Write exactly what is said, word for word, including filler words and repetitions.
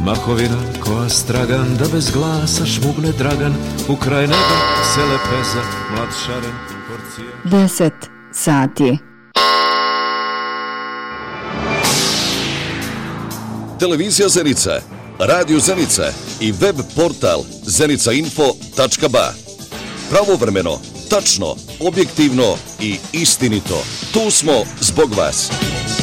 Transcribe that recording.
Mahovina koja stragan, da bez glasa šmugne Dragan, u kraj neba se lepeza, mlad šaren, porcija... Deset sati. Televizija Zenica, Radio Zenica i web portal zenica info tačka ba. Pravovremeno, tačno, objektivno i istinito. Tu smo zbog vas.